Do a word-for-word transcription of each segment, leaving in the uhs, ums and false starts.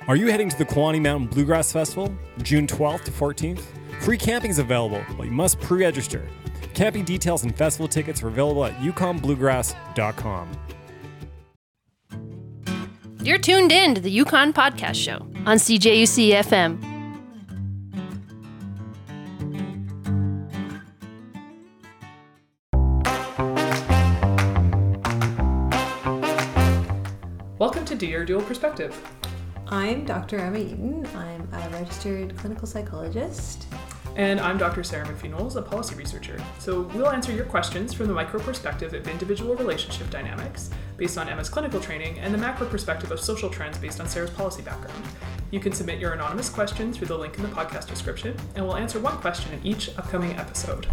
Are you heading to the Quaney Mountain Bluegrass Festival, June twelfth to fourteenth? Free camping is available, but you must pre-register. Camping details and festival tickets are available at yukon bluegrass dot com. You're tuned in to the Yukon Podcast Show on C J U C F M. Welcome to Dear Dual Perspective. I'm Doctor Emma Eaton. I'm a registered clinical psychologist. And I'm Doctor Sarah McPhee-Knowles, a policy researcher. So we'll answer your questions from the micro perspective of individual relationship dynamics, based on Emma's clinical training, and the macro perspective of social trends based on Sarah's policy background. You can submit your anonymous question through the link in the podcast description, and we'll answer one question in each upcoming episode.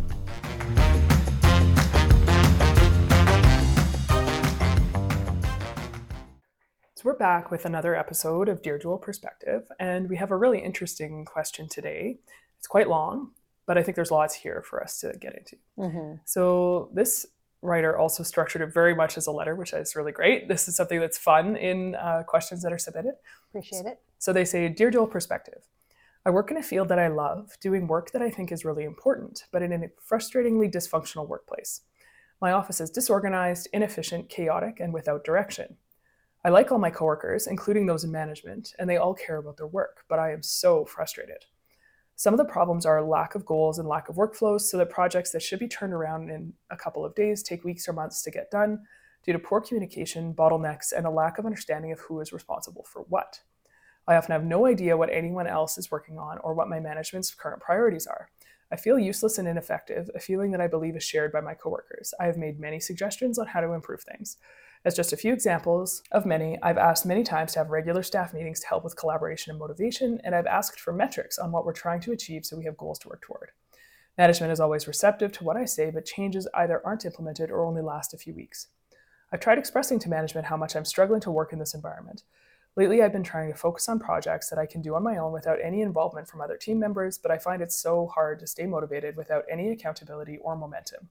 So we're back with another episode of Dear Dual Perspective, and we have a really interesting question today. It's quite long, but I think there's lots here for us to get into. Mm-hmm. So this writer also structured it very much as a letter, which is really great. This is something that's fun in uh, questions that are submitted. Appreciate it. So they say, Dear Dual Perspective, I work in a field that I love, doing work that I think is really important, but in a frustratingly dysfunctional workplace. My office is disorganized, inefficient, chaotic, and without direction. I like all my coworkers, including those in management, and they all care about their work, but I am so frustrated. Some of the problems are lack of goals and lack of workflows, so that projects that should be turned around in a couple of days take weeks or months to get done due to poor communication, bottlenecks, and a lack of understanding of who is responsible for what. I often have no idea what anyone else is working on or what my management's current priorities are. I feel useless and ineffective, a feeling that I believe is shared by my coworkers. I have made many suggestions on how to improve things. As just a few examples of many, I've asked many times to have regular staff meetings to help with collaboration and motivation, and I've asked for metrics on what we're trying to achieve so we have goals to work toward. Management is always receptive to what I say, but changes either aren't implemented or only last a few weeks. I've tried expressing to management how much I'm struggling to work in this environment. Lately, I've been trying to focus on projects that I can do on my own without any involvement from other team members, but I find it so hard to stay motivated without any accountability or momentum.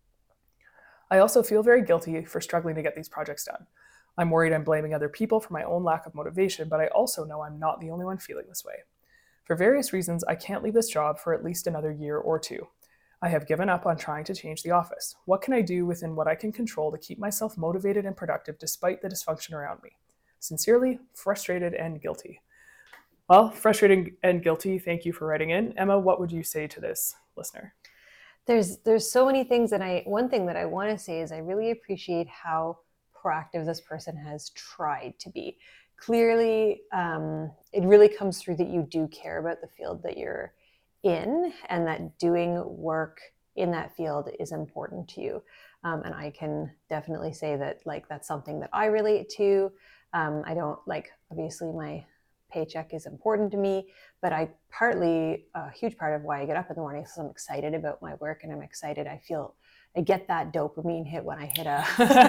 I also feel very guilty for struggling to get these projects done. I'm worried I'm blaming other people for my own lack of motivation, but I also know I'm not the only one feeling this way. For various reasons, I can't leave this job for at least another year or two. I have given up on trying to change the office. What can I do within what I can control to keep myself motivated and productive despite the dysfunction around me? Sincerely, frustrated and guilty. Well, frustrated and guilty, thank you for writing in. Emma, what would you say to this listener? There's there's so many things, and I one thing that I want to say is I really appreciate how proactive this person has tried to be. Clearly, um, it really comes through that you do care about the field that you're in, and that doing work in that field is important to you. Um, and I can definitely say that like that's something that I relate to. Um, I don't like obviously my paycheck is important to me, but I partly, a huge part of why I get up in the morning is I'm excited about my work, and I'm excited. I feel, I get that dopamine hit when I hit a,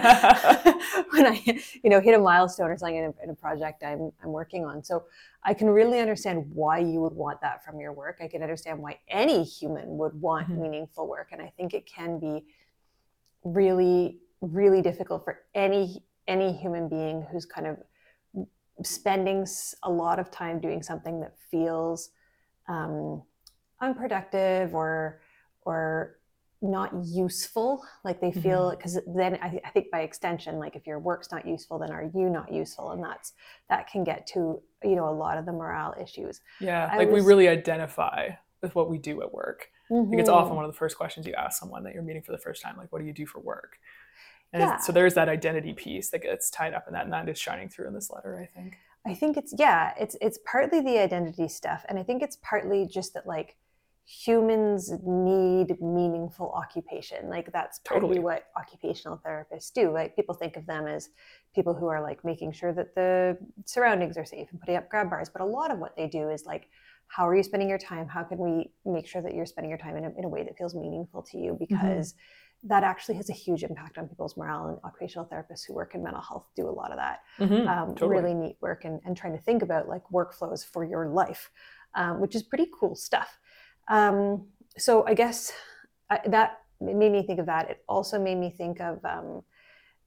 when I, you know, hit a milestone or something in a, in a project I'm, I'm working on. So I can really understand why you would want that from your work. I can understand why any human would want mm-hmm. meaningful work. And I think it can be really, really difficult for any, any human being who's kind of spending a lot of time doing something that feels um, unproductive or or not useful. Like they feel, because mm-hmm. then I, th- I think by extension, like if your work's not useful, then are you not useful? And that's that can get to, you know, a lot of the morale issues. Yeah, I like was, we really identify with what we do at work. Mm-hmm. I think it's often one of the first questions you ask someone that you're meeting for the first time, like, what do you do for work? And yeah. so there's that identity piece that gets tied up in that, and that is shining through in this letter, I think. I think it's, yeah, it's it's partly the identity stuff. And I think it's partly just that, like, humans need meaningful occupation. Like, that's partly totally what occupational therapists do. Like, people think of them as people who are, like, making sure that the surroundings are safe and putting up grab bars. But a lot of what they do is, like, how are you spending your time? How can we make sure that you're spending your time in a, in a way that feels meaningful to you? Because mm-hmm. that actually has a huge impact on people's morale, and occupational therapists who work in mental health do a lot of that. Mm-hmm, um, totally. Really neat work, and, and trying to think about like workflows for your life, um, which is pretty cool stuff. Um, so I guess I, that made me think of that. It also made me think of um,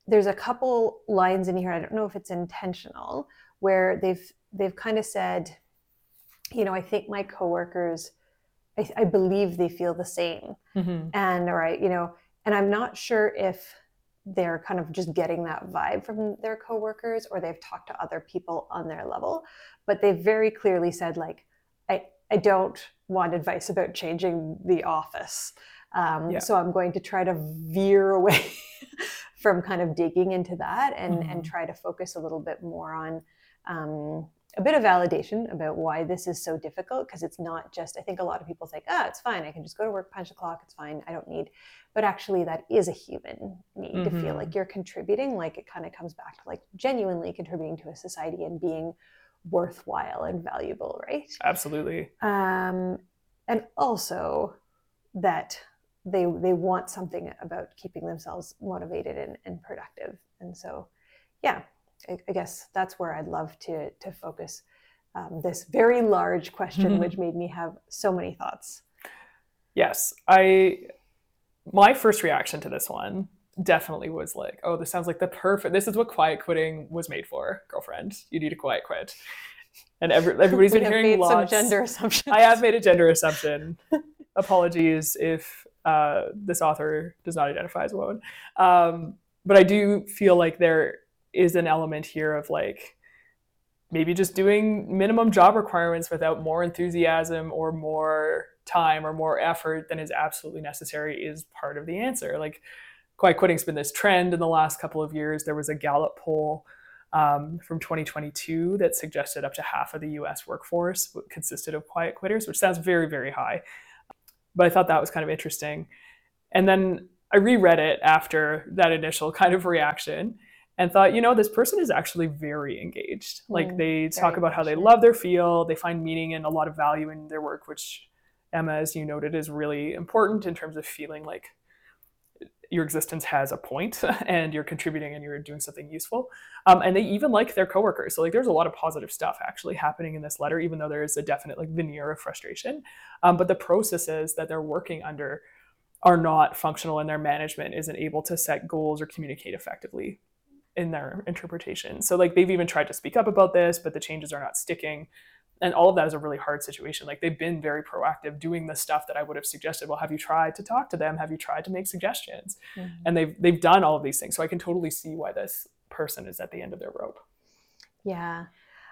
there's a couple lines in here, I don't know if it's intentional, where they've they've kind of said, you know, I think my coworkers, I, I believe they feel the same. Mm-hmm. And, all right, you know, and I'm not sure if they're kind of just getting that vibe from their coworkers or they've talked to other people on their level, but they've very clearly said, like, I, I don't want advice about changing the office. Um, yeah. So I'm going to try to veer away from kind of digging into that and, mm-hmm. and try to focus a little bit more on um, a bit of validation about why this is so difficult, because it's not just, I think a lot of people think, ah, it's fine, I can just go to work, punch the clock, it's fine, I don't need, but actually that is a human need mm-hmm. to feel like you're contributing, like it kind of comes back to like genuinely contributing to a society and being worthwhile and valuable, right? Absolutely. Um, and also that they they want something about keeping themselves motivated and, and productive. And so, yeah, I, I guess that's where I'd love to to focus um, this very large question, mm-hmm. which made me have so many thoughts. Yes, I. My first reaction to this one definitely was like, oh, this sounds like the perfect. This is what quiet quitting was made for, girlfriend. You need to quiet quit. And every, everybody's been hearing made lots. Some gender assumptions. I have made a gender assumption. Apologies if uh, this author does not identify as a woman. Um, but I do feel like there is an element here of like maybe just doing minimum job requirements without more enthusiasm or more time or more effort than is absolutely necessary is part of the answer. Like quiet quitting's been this trend in the last couple of years. There was a Gallup poll um, from twenty twenty-two that suggested up to half of the U S workforce consisted of quiet quitters, which sounds very, very high. But I thought that was kind of interesting. And then I reread it after that initial kind of reaction and thought, you know, this person is actually very engaged. Like mm, they talk about how they love their field, they find meaning and a lot of value in their work, which Emma, as you noted, is really important in terms of feeling like your existence has a point and you're contributing and you're doing something useful. Um, and they even like their coworkers. So like there's a lot of positive stuff actually happening in this letter, even though there is a definite like veneer of frustration. Um, but the processes that they're working under are not functional and their management isn't able to set goals or communicate effectively in their interpretation. So like they've even tried to speak up about this, but the changes are not sticking. And all of that is a really hard situation. Like they've been very proactive doing the stuff that I would have suggested. Well, have you tried to talk to them? Have you tried to make suggestions? Mm-hmm. And they've they've done all of these things. So I can totally see why this person is at the end of their rope. Yeah.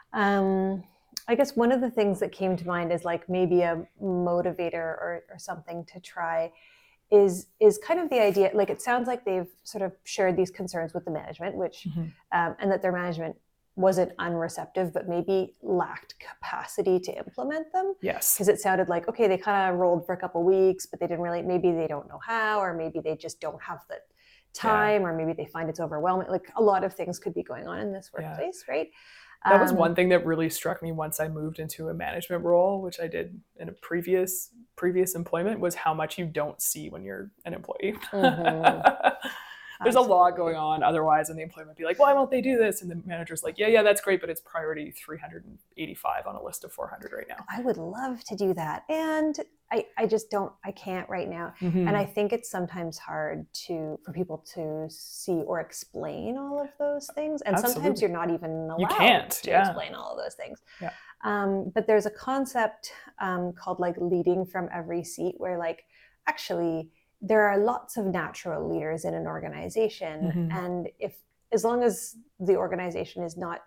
Um, I guess one of the things that came to mind is like maybe a motivator or, or something to try is is kind of the idea, like it sounds like they've sort of shared these concerns with the management, which mm-hmm. um, and that their management wasn't unreceptive, but maybe lacked capacity to implement them. Yes. Because it sounded like, okay, they kind of rolled for a couple of weeks, but they didn't really, maybe they don't know how, or maybe they just don't have the time, yeah. or maybe they find it's overwhelming. Like a lot of things could be going on in this workplace, yeah. right? That was um, one thing that really struck me once I moved into a management role, which I did in a previous previous employment, was how much you don't see when you're an employee. Mm-hmm. There's Absolutely. a lot going on otherwise, and the employee might be like, why won't they do this? And the manager's like, yeah, yeah, that's great, but it's priority three hundred eighty-five on a list of four hundred right now. I would love to do that. And I, I just don't, I can't right now. Mm-hmm. And I think it's sometimes hard to, for people to see or explain all of those things. And Absolutely. sometimes you're not even allowed you can't, to yeah. explain all of those things. Yeah. Um, but there's a concept um, called like leading from every seat, where like, actually, there are lots of natural leaders in an organization. Mm-hmm. And if, as long as the organization is not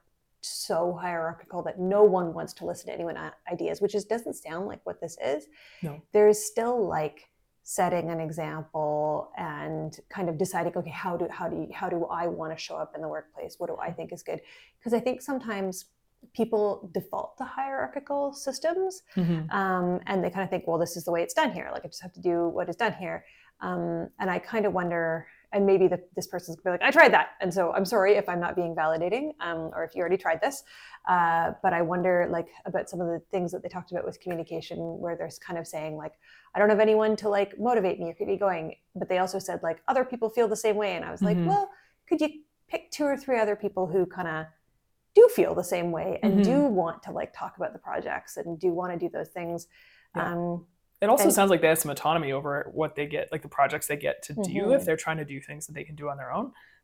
so hierarchical that no one wants to listen to anyone's ideas, which just doesn't sound like what this is, no. there's still like setting an example and kind of deciding, okay, how do, how do, you, how do I want to show up in the workplace? What do I think is good? Because I think sometimes people default to hierarchical systems, mm-hmm. um, and they kind of think, well, this is the way it's done here. Like I just have to do what is done here. Um, and I kind of wonder, and maybe the, this person's gonna be like, I tried that. And so I'm sorry if I'm not being validating, um, or if you already tried this. Uh, but I wonder like about some of the things that they talked about with communication, where there's kind of saying like, I don't have anyone to like motivate me or keep me going. But they also said like, other people feel the same way. And I was mm-hmm. like, well, could you pick two or three other people who kind of do feel the same way and mm-hmm. do want to like talk about the projects and do want to do those things. Yeah. Um, it also and, sounds like they have some autonomy over what they get, like the projects they get to do, mm-hmm. if they're trying to do things that they can do on their own.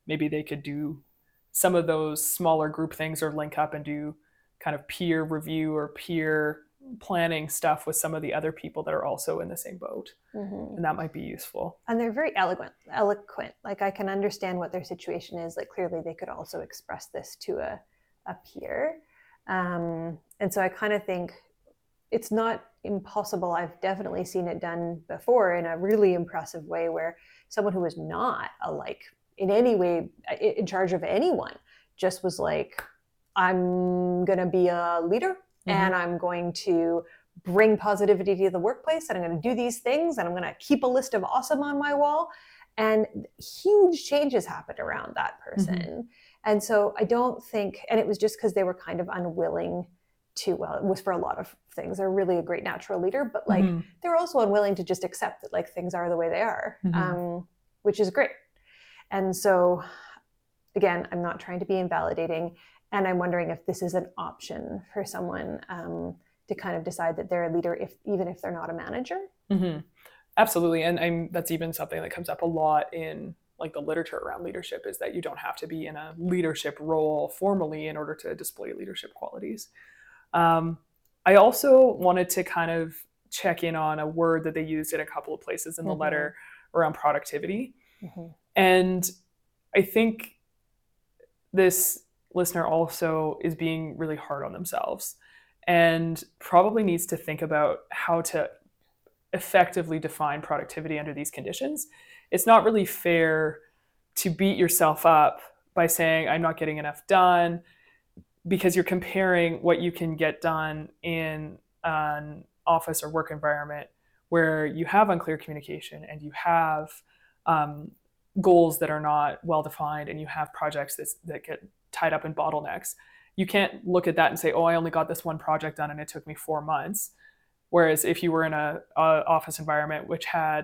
maybe they could do some of those smaller group things or link up and do kind of peer review or peer planning stuff with some of the other people that are also in the same boat. Mm-hmm. And that might be useful. And they're very eloquent, eloquent. Like I can understand what their situation is. Like clearly they could also express this to a, a peer. Um, and so I kind of think it's not impossible. I've definitely seen it done before in a really impressive way where someone who was not a, like in any way in charge of anyone just was like, I'm going to be a leader. Mm-hmm. And I'm going to bring positivity to the workplace and I'm going to do these things and I'm going to keep a list of awesome on my wall. And huge changes happened around that person. Mm-hmm. And so I don't think, and it was just because they were kind of unwilling to, well, it was for a lot of things. They're really a great natural leader, but like mm-hmm. they're also unwilling to just accept that like things are the way they are, mm-hmm. um, which is great. And so again, I'm not trying to be invalidating. And I'm wondering if this is an option for someone um, to kind of decide that they're a leader, if even if they're not a manager. Mm-hmm. Absolutely. And I'm, that's even something that comes up a lot in like the literature around leadership, is that you don't have to be in a leadership role formally in order to display leadership qualities. Um, I also wanted to kind of check in on a word that they used in a couple of places in the mm-hmm. letter around productivity. Mm-hmm. And I think this listener also is being really hard on themselves and probably needs to think about how to effectively define productivity under these conditions. It's not really fair to beat yourself up by saying, I'm not getting enough done, because you're comparing what you can get done in an office or work environment where you have unclear communication and you have um, goals that are not well-defined and you have projects that, that get tied up in bottlenecks. You can't look at that and say, oh, I only got this one project done and it took me four months. Whereas if you were in a, a office environment which had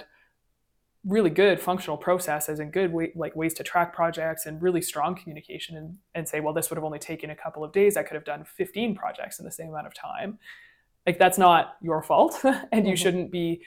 really good functional processes and good way, like ways to track projects and really strong communication, and, and say, well, this would have only taken a couple of days, I could have done fifteen projects in the same amount of time. Like that's not your fault. And mm-hmm. you shouldn't be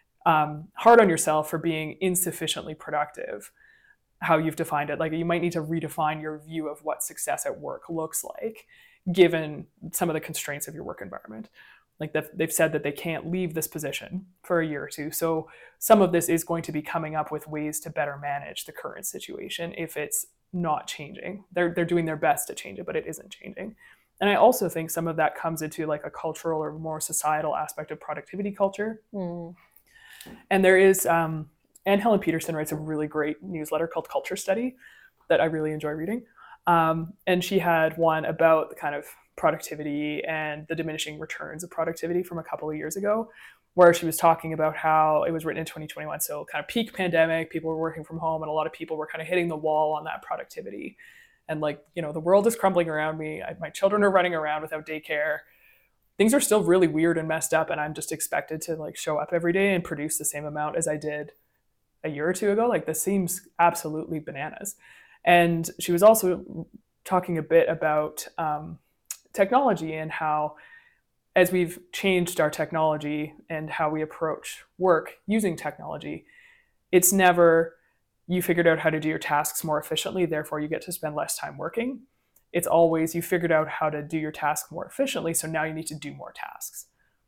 um, hard on yourself for being insufficiently productive, how you've defined it. Like you might need to redefine your view of what success at work looks like, given some of the constraints of your work environment. Like that, they've said that they can't leave this position for a year or two. So some of this is going to be coming up with ways to better manage the current situation if it's not changing. They're they're doing their best to change it, but it isn't changing. And I also think some of that comes into like a cultural or more societal aspect of productivity culture. Mm. And there is, um, Anne Helen Peterson writes a really great newsletter called Culture Study that I really enjoy reading. Um, and she had one about the kind of productivity and the diminishing returns of productivity from a couple of years ago, where she was talking about how it was written in twenty twenty-one. So kind of peak pandemic, people were working from home and a lot of people were kind of hitting the wall on that productivity. And like, you know, the world is crumbling around me. I, my children are running around without daycare. Things are still really weird and messed up. And I'm just expected to like show up every day and produce the same amount as I did a year or two ago. Like this seems absolutely bananas. And she was also talking a bit about um, technology and how, as we've changed our technology and how we approach work using technology, it's never you figured out how to do your tasks more efficiently, therefore you get to spend less time working. It's always you figured out how to do your task more efficiently, so now you need to do more tasks.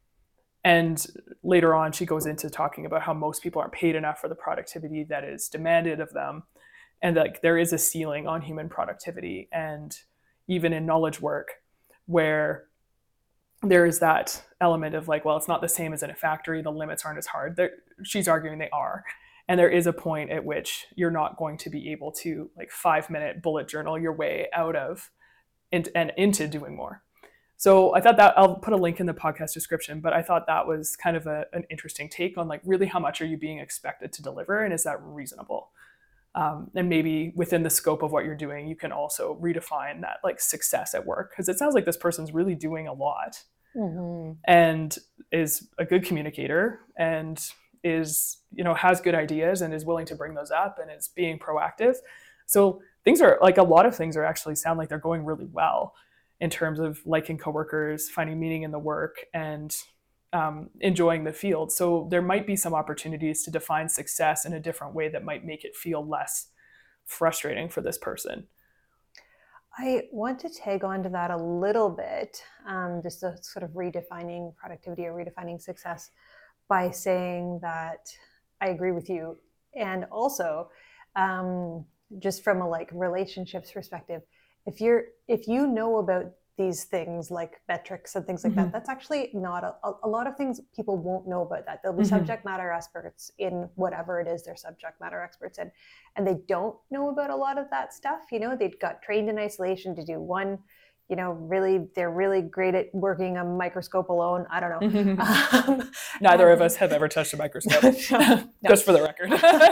And later on, she goes into talking about how most people aren't paid enough for the productivity that is demanded of them. And like there is a ceiling on human productivity, and even in knowledge work, where there is that element of like, well, it's not the same as in a factory, the limits aren't as hard. They're, she's arguing they are. And there is a point at which you're not going to be able to like five minute bullet journal your way out of and, and into doing more. So I thought that, I'll put a link in the podcast description, but I thought that was kind of a, an interesting take on like really how much are you being expected to deliver, and is that reasonable? Um, and maybe within the scope of what you're doing, you can also redefine that like success at work, because it sounds like this person's really doing a lot mm-hmm. and is a good communicator and is, you know, has good ideas and is willing to bring those up and is being proactive. So things are like, a lot of things are actually sound like they're going really well in terms of liking coworkers, finding meaning in the work, and um, enjoying the field. So there might be some opportunities to define success in a different way that might make it feel less frustrating for this person? I want to tag on to that a little bit, um, just a sort of redefining productivity or redefining success by saying that I agree with you. And also, um, just from a like relationships perspective, if you're if you know about these things like metrics and things like mm-hmm. that, that's actually not a, a lot of things people won't know about that. They'll be mm-hmm. subject matter experts in whatever it is they're subject matter experts in, and they don't know about a lot of that stuff. You know, they got trained in isolation to do one, you know, really, they're really great at working a microscope alone. I don't know. Mm-hmm. um, Neither and, of us have ever touched a microscope, no, no. just for the record.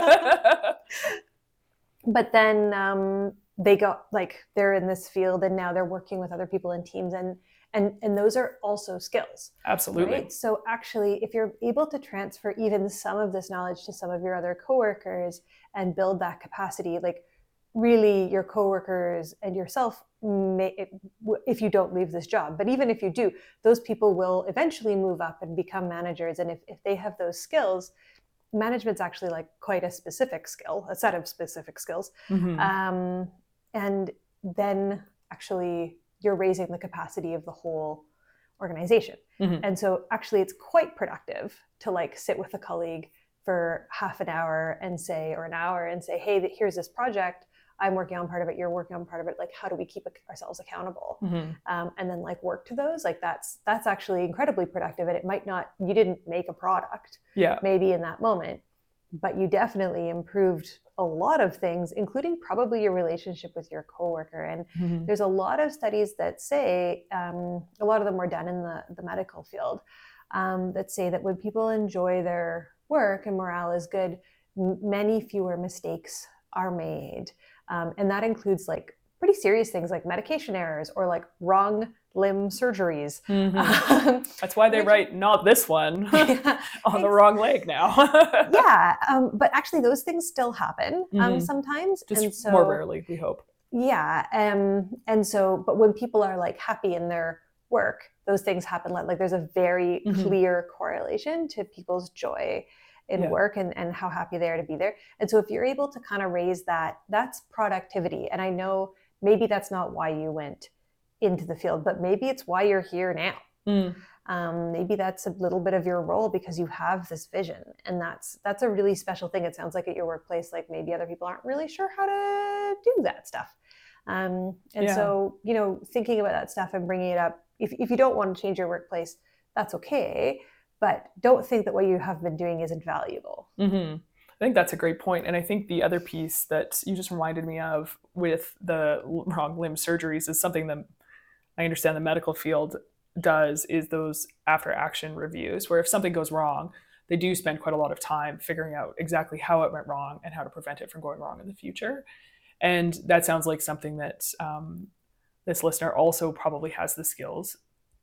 But then um, they got like, they're in this field and now they're working with other people in teams, and and and those are also skills. Absolutely. Right? So actually, if you're able to transfer even some of this knowledge to some of your other coworkers and build that capacity, like really your coworkers and yourself may, if you don't leave this job, but even if you do, those people will eventually move up and become managers. And if, if they have those skills, management's actually like quite a specific skill, a set of specific skills. Mm-hmm. Um, and then actually you're raising the capacity of the whole organization. Mm-hmm. And so actually it's quite productive to like sit with a colleague for half an hour and say, or an hour and say, hey, here's this project. I'm working on part of it. You're working on part of it. Like, how do we keep ourselves accountable? Mm-hmm. Um, and then like work to those. Like that's, that's actually incredibly productive. And it might not, you didn't make a product yeah. maybe in that moment, but you definitely improved a lot of things, including probably your relationship with your coworker. And mm-hmm. there's a lot of studies that say, um, a lot of them were done in the, the medical field, um, that say that when people enjoy their work and morale is good, m- many fewer mistakes are made. Um, and that includes like pretty serious things like medication errors or like wrong limb surgeries. Mm-hmm. Um, That's why they which, write not this one yeah, on the wrong leg now. yeah, um, but actually those things still happen um, mm-hmm. sometimes. Just and so, more rarely, we hope. Yeah, um, and so, but when people are like happy in their work, those things happen. Like there's a very mm-hmm. clear correlation to people's joy in yeah. work and, and how happy they are to be there. And so if you're able to kind of raise that, that's productivity. And I know maybe that's not why you went into the field, but maybe it's why you're here now. Mm. Um, maybe that's a little bit of your role because you have this vision, and that's that's a really special thing. It sounds like at your workplace, like maybe other people aren't really sure how to do that stuff. Um, and yeah. so, you know, thinking about that stuff and bringing it up, if, if you don't want to change your workplace, that's okay. But don't think that what you have been doing isn't valuable. Mm-hmm. I think that's a great point. And I think the other piece that you just reminded me of with the wrong limb surgeries is something that I understand the medical field does, is those after action reviews, where if something goes wrong, they do spend quite a lot of time figuring out exactly how it went wrong and how to prevent it from going wrong in the future. And that sounds like something that um, this listener also probably has the skills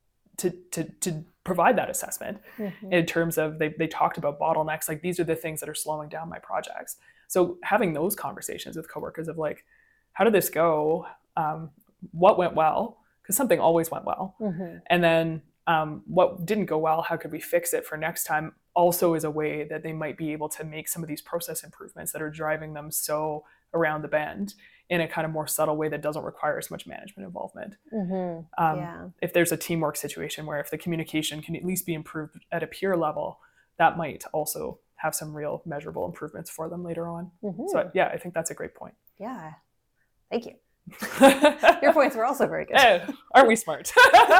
to to to provide that assessment. Mm-hmm. In terms of, they they talked about bottlenecks, like these are the things that are slowing down my projects. So having those conversations with coworkers of like, how did this go? Um, what went well? Because something always went well. Mm-hmm. And then um, what didn't go well, how could we fix it for next time? Also is a way that they might be able to make some of these process improvements that are driving them so around the bend in a kind of more subtle way that doesn't require as much management involvement. Mm-hmm. Um, yeah. If there's a teamwork situation where if the communication can at least be improved at a peer level, that might also have some real measurable improvements for them later on. Mm-hmm. So yeah, I think that's a great point. Yeah, thank you. Your points were also very good. Hey, aren't we smart?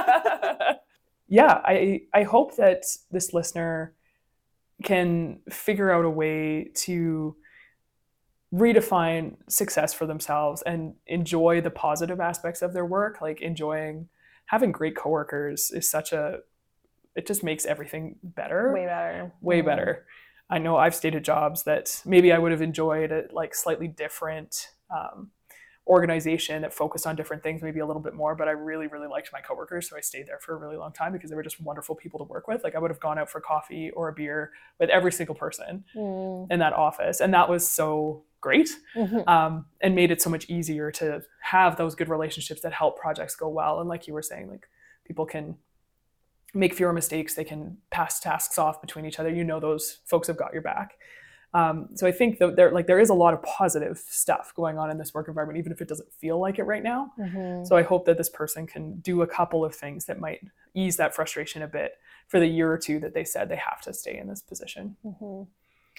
Yeah, I I hope that this listener can figure out a way to redefine success for themselves and enjoy the positive aspects of their work. Like enjoying having great coworkers is such a, it just makes everything better. Way better. Way mm-hmm. better. I know I've stayed at jobs that maybe I would have enjoyed at like slightly different um, organization that focused on different things, maybe a little bit more, but I really, really liked my coworkers. So I stayed there for a really long time because they were just wonderful people to work with. Like I would have gone out for coffee or a beer with every single person mm. in that office. And that was so great, mm-hmm. um, and made it so much easier to have those good relationships that help projects go well. And like you were saying, like people can make fewer mistakes. They can pass tasks off between each other. You know, those folks have got your back. Um, so I think that there, like, there is a lot of positive stuff going on in this work environment, even if it doesn't feel like it right now. Mm-hmm. So I hope that this person can do a couple of things that might ease that frustration a bit for the year or two that they said they have to stay in this position. Mm-hmm.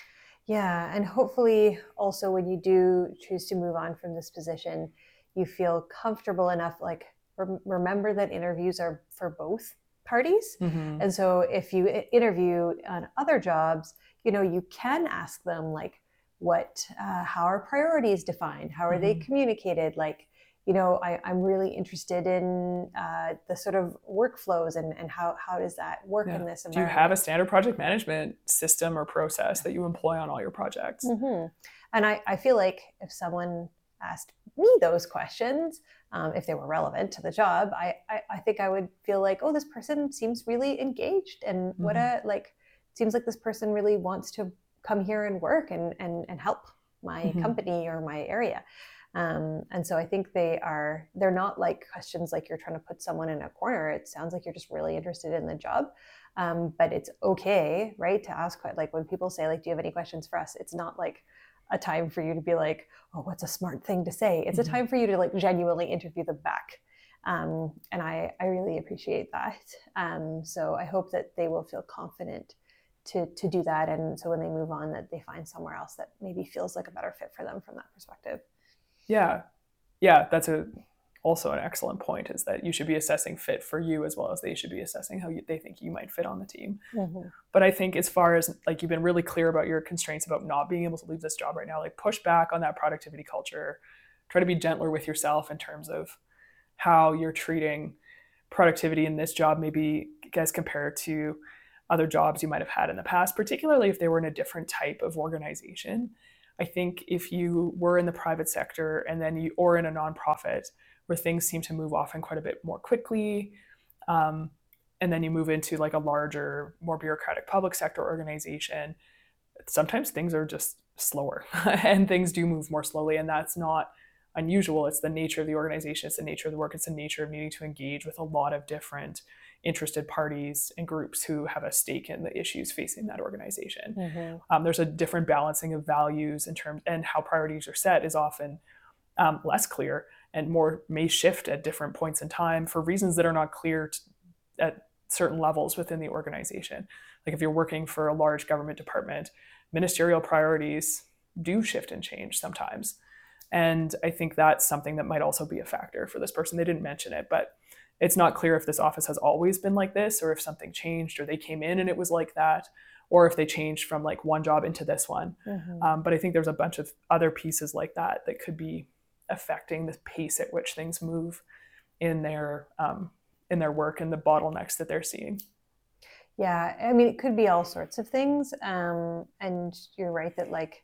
Yeah, and hopefully also when you do choose to move on from this position, you feel comfortable enough, like rem- remember that interviews are for both parties. Mm-hmm. And so if you interview on other jobs, you know, you can ask them like, what, uh, how are priorities defined? How are mm-hmm. they communicated? Like, you know, I, I'm really interested in uh, the sort of workflows and, and how, how does that work yeah. in this environment? Do you have a standard project management system or process that you employ on all your projects? Mm-hmm. And I, I feel like if someone asked me those questions, um, if they were relevant to the job, I, I, I think I would feel like, oh, this person seems really engaged and mm-hmm. what a, like, seems like this person really wants to come here and work and, and, and help my mm-hmm. company or my area. Um, and so I think they are, they're not like questions like you're trying to put someone in a corner. It sounds like you're just really interested in the job. Um, but it's okay, right, to ask, like when people say, like, do you have any questions for us? It's not like a time for you to be like, oh, what's a smart thing to say? It's mm-hmm. a time for you to like genuinely interview them back. Um, and I, I really appreciate that. Um, so I hope that they will feel confident to to do that. And so when they move on, that they find somewhere else that maybe feels like a better fit for them from that perspective. Yeah. Yeah, that's a also an excellent point, is that you should be assessing fit for you as well as they should be assessing how you, they think you might fit on the team. Mm-hmm. But I think as far as like, you've been really clear about your constraints about not being able to leave this job right now, like push back on that productivity culture, try to be gentler with yourself in terms of how you're treating productivity in this job, maybe as compared to other jobs you might have had in the past, particularly if they were in a different type of organization. I think if you were in the private sector and then you, or in a nonprofit where things seem to move often quite a bit more quickly, um, and then you move into like a larger, more bureaucratic public sector organization, sometimes things are just slower and things do move more slowly, and that's not unusual. It's the nature of the organization, it's the nature of the work, it's the nature of needing to engage with a lot of different interested parties and groups who have a stake in the issues facing that organization. Mm-hmm. Um, there's a different balancing of values in terms, and how priorities are set is often um, less clear and more may shift at different points in time for reasons that are not clear t- at certain levels within the organization. Like if you're working for a large government department, ministerial priorities do shift and change sometimes. And I think that's something that might also be a factor for this person. They didn't mention it, but it's not clear if this office has always been like this, or if something changed, or they came in and it was like that, or if they changed from like one job into this one. Mm-hmm. Um, but I think there's a bunch of other pieces like that that could be affecting the pace at which things move in their um, in their work and the bottlenecks that they're seeing. Yeah, I mean, it could be all sorts of things. Um, and you're right that like,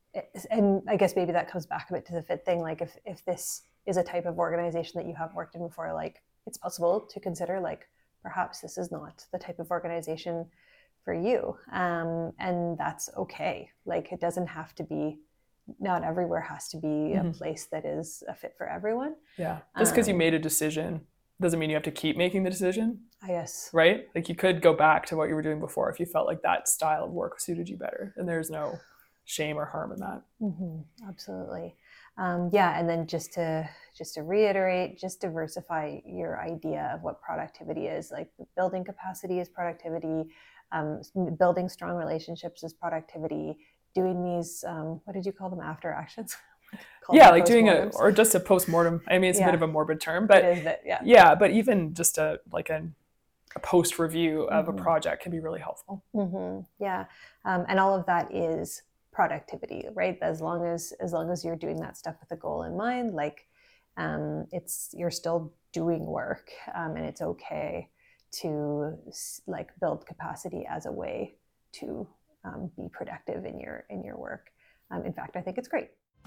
and I guess maybe that comes back a bit to the fit thing. Like if, if this is a type of organization that you have worked in before, like it's possible to consider like, perhaps this is not the type of organization for you. Um, and that's okay. Like it doesn't have to be, not everywhere has to be mm-hmm. a place that is a fit for everyone. Yeah. Just because um, you made a decision doesn't mean you have to keep making the decision. Yes. Right? Like you could go back to what you were doing before if you felt like that style of work suited you better. And there's no shame or harm in that. Mm-hmm. Absolutely. Um, yeah. And then just to, just to reiterate, just diversify your idea of what productivity is. Like building capacity is productivity. Um, building strong relationships is productivity. Doing these, um, what did you call them, after actions? Yeah, like doing a, or just a post-mortem. I mean, it's yeah. a bit of a morbid term, but it is bit, yeah. yeah, but even just a, like a, a post-review of mm-hmm. a project can be really helpful. Mm-hmm. Yeah. Um, and all of that is productivity, right? As long as, as long as you're doing that stuff with a goal in mind, like um, it's, you're still doing work um, and it's okay to like build capacity as a way to um, be productive in your, in your work. Um, in fact, I think it's great.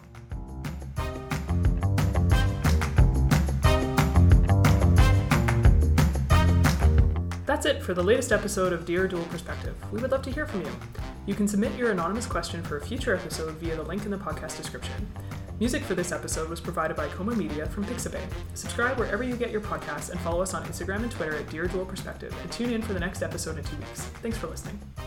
That's it for the latest episode of Dear Dual Perspective. We would love to hear from you. You can submit your anonymous question for a future episode via the link in the podcast description. Music for this episode was provided by Coma Media from Pixabay. Subscribe wherever you get your podcasts and follow us on Instagram and Twitter at Dear Dual Perspective, and tune in for the next episode in two weeks. Thanks for listening.